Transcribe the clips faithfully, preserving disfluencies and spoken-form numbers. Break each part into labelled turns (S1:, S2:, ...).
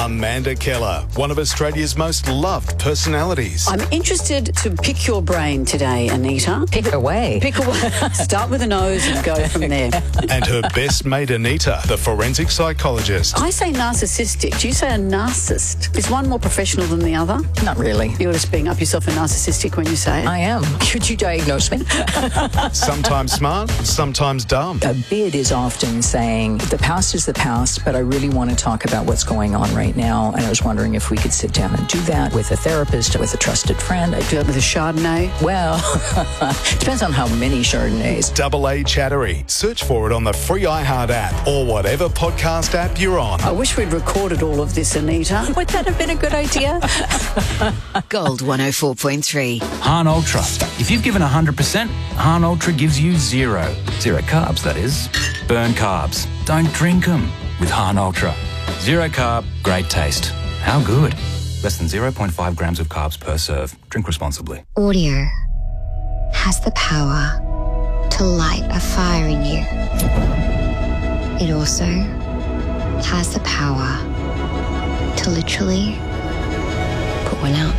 S1: Amanda Keller, one of Australia's most loved personalities.
S2: I'm interested to pick your brain today, Anita.
S3: Pick away.
S2: Pick away. Start with a nose and go from there.
S1: And her best mate, Anita, the forensic psychologist.
S2: I say narcissistic. Do you say a narcissist? Is one more professional than the other?
S3: Not really.
S2: You're just being up yourself a narcissistic when you say it.
S3: I am. Could you diagnose me?
S1: Sometimes smart, sometimes dumb.
S3: A bid is often saying, the past is the past, but I really want to talk about what's going on right now. And I was wondering if we could sit down and do that with a therapist, with a trusted friend.
S2: I do it with a Chardonnay.
S3: Well, depends on how many Chardonnays.
S1: Double A Chattery. Search for it on the free iHeart app or whatever podcast app you're on.
S2: I wish we'd recorded all of this, Anita.
S3: Would that have been a good idea?
S4: Gold one oh four point three.
S5: Hahn Ultra. If you've given one hundred percent, Hahn Ultra gives you zero. Zero carbs, that is. Burn carbs. Don't drink them with Hahn Ultra. Zero carb, great taste. How good? Less than zero point five grams of carbs per serve. Drink responsibly.
S6: Audio has the power to light a fire in you. It also has the power to literally put one out.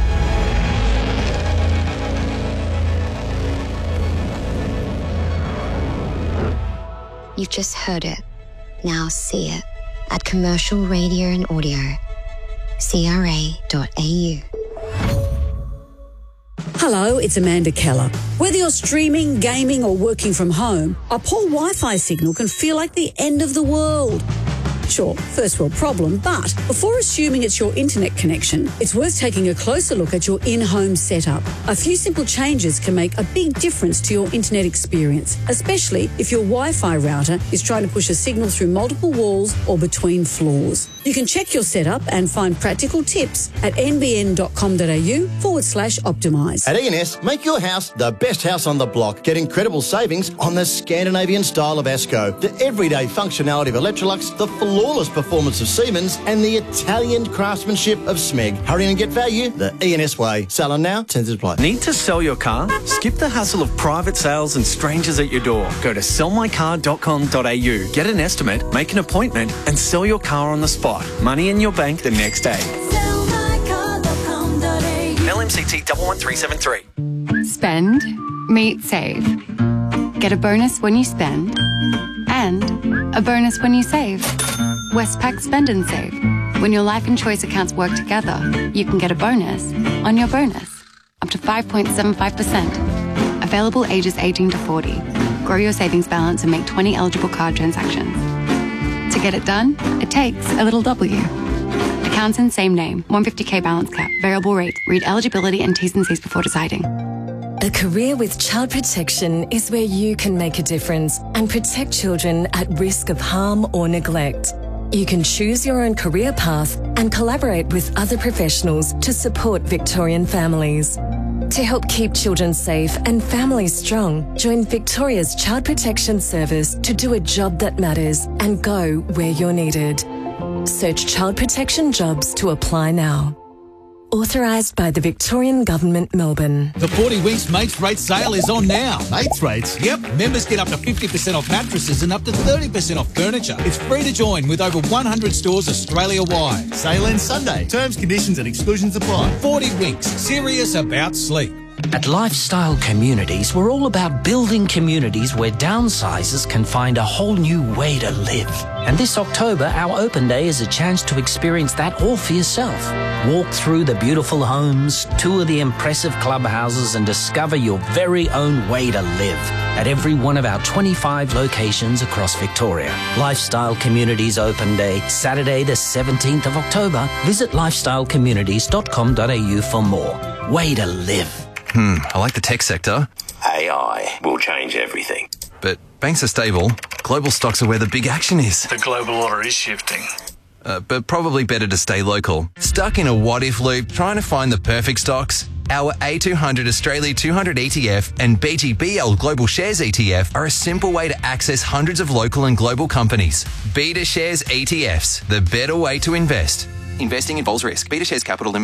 S6: You've just heard it. Now see it at Commercial Radio and Audio, c r a dot a u.
S2: Hello, it's Amanda Keller. Whether you're streaming, gaming or working from home, a poor Wi-Fi signal can feel like the end of the world. Sure, first world problem, but before assuming it's your internet connection, it's worth taking a closer look at your in-home setup. A few simple changes can make a big difference to your internet experience, especially if your Wi-Fi router is trying to push a signal through multiple walls or between floors. You can check your setup and find practical tips at nbn.com.au forward slash optimise.
S7: At E N S, make your house the best house on the block. Get incredible savings on the Scandinavian style of Asco, the everyday functionality of Electrolux, the flawless performance of Siemens, and the Italian craftsmanship of Smeg. Hurry and get value the E N S way. Selling now, terms apply.
S8: Need to sell your car? Skip the hassle of private sales and strangers at your door. Go to sell my car dot com dot a u, get an estimate, make an appointment, and sell your car on the spot. Money in your bank the next day.
S9: sell my car dot com dot a u.
S8: L M C T one one three seven three.
S10: Spend, meet, save. Get a bonus when you spend, and a bonus when you save. Westpac Spend and Save. When your life and choice accounts work together, you can get a bonus on your bonus, up to five point seven five percent. Available ages eighteen to forty. Grow your savings balance and make twenty eligible card transactions. To get it done, it takes a little W. Accounts in same name, one hundred fifty k balance cap, variable rate. Read eligibility and T's and C's before deciding.
S11: A career with child protection is where you can make a difference and protect children at risk of harm or neglect. You can choose your own career path and collaborate with other professionals to support Victorian families. To help keep children safe and families strong, join Victoria's Child Protection Service to do a job that matters and go where you're needed. Search Child Protection Jobs to apply now. Authorised by the Victorian Government, Melbourne.
S12: The forty Winks Mates Rate sale is on now.
S13: Mates Rates?
S12: Yep. Members get up to fifty percent off mattresses and up to thirty percent off furniture. It's free to join with over one hundred stores Australia-wide.
S13: Sale ends Sunday. Terms, conditions and exclusions apply.
S12: forty Winks. Serious about sleep.
S14: At Lifestyle Communities, we're all about building communities where downsizers can find a whole new way to live. And this October, our open day is a chance to experience that all for yourself. Walk through the beautiful homes, tour the impressive clubhouses, and discover your very own way to live at every one of our twenty-five locations across Victoria. Lifestyle Communities Open Day, Saturday the seventeenth of October. Visit lifestyle communities dot com dot a u for more. Way to live.
S15: Hmm, I like the tech sector.
S16: A I will change everything.
S15: But banks are stable. Global stocks are where the big action is.
S17: The global order is shifting.
S15: Uh, but probably better to stay local. Stuck in a what-if loop trying to find the perfect stocks? Our A two hundred Australia two hundred E T F and B G B L Global Shares E T F are a simple way to access hundreds of local and global companies. Beta Shares E T Fs, the better way to invest. Investing involves risk. Beta Shares Capital Limited